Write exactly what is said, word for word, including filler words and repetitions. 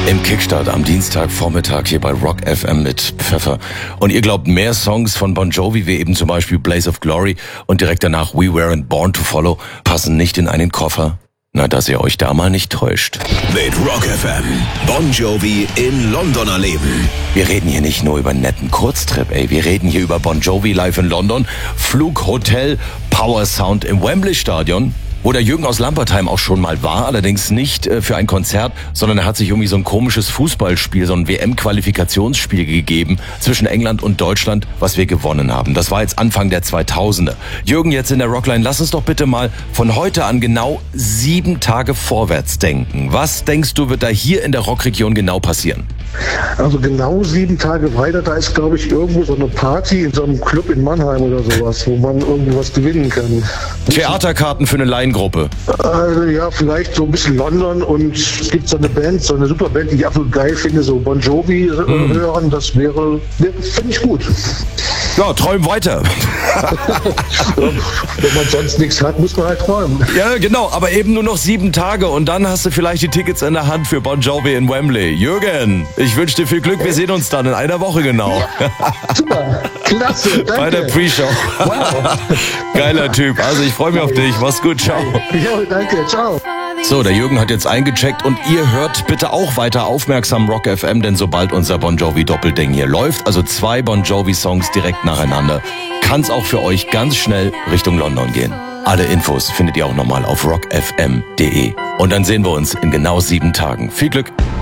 Im Kickstart am Dienstagvormittag hier bei Rock F M mit Pfeffer. Und ihr glaubt, mehr Songs von Bon Jovi wie eben zum Beispiel Blaze of Glory und direkt danach We Weren't Born to Follow passen nicht in einen Koffer? Na, dass ihr euch da mal nicht täuscht. Mit Rock F M. Bon Jovi in London erleben. Wir reden hier nicht nur über einen netten Kurztrip, ey. Wir reden hier über Bon Jovi live in London, Flug, Hotel, Power Sound im Wembley Stadion, wo der Jürgen aus Lampertheim auch schon mal war, allerdings nicht äh, für ein Konzert, sondern er hat sich irgendwie so ein komisches Fußballspiel, so ein W M-Qualifikationsspiel gegeben zwischen England und Deutschland, was wir gewonnen haben. Das war jetzt Anfang der zweitausender. Jürgen, jetzt in der Rockline, lass uns doch bitte mal von heute an genau sieben Tage vorwärts denken. Was denkst du, wird da hier in der Rockregion genau passieren? Also genau sieben Tage weiter, da ist, glaube ich, irgendwo so eine Party in so einem Club in Mannheim oder sowas, wo man irgendwas gewinnen kann. Theaterkarten für eine Laiengruppe. Also ja, vielleicht so ein bisschen London, und es gibt so eine Band, so eine super Band, die ich absolut geil finde, so Bon Jovi äh, mm. hören, das wäre, wäre finde ich gut. Ja, träum weiter. Wenn man sonst nichts hat, muss man halt träumen. Ja, genau, aber eben nur noch sieben Tage und dann hast du vielleicht die Tickets in der Hand für Bon Jovi in Wembley. Jürgen, ich wünsche dir viel Glück, wir sehen uns dann in einer Woche genau. Super, klasse, danke. Bei der Pre-Show. Wow. Geiler Typ, also ich freue mich auf dich, mach's gut, ciao. Ja, danke, ciao. So, der Jürgen hat jetzt eingecheckt und ihr hört bitte auch weiter aufmerksam Rock F M, denn sobald unser Bon Jovi Doppelding hier läuft, also zwei Bon Jovi Songs direkt nacheinander, kann's auch für euch ganz schnell Richtung London gehen. Alle Infos findet ihr auch nochmal auf rock f m punkt d e. Und dann sehen wir uns in genau sieben Tagen. Viel Glück!